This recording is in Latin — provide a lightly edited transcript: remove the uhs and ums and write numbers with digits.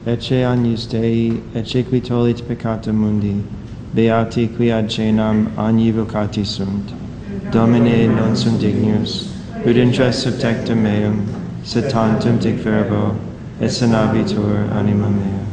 ecce agnus Dei, ecce qui tollit peccata mundi, beati qui ad cenam agni vocati sunt. Domine non sunt dignus, ut intres sub tectum meum, sed tantum dic verbo, et sanabitur anima mea.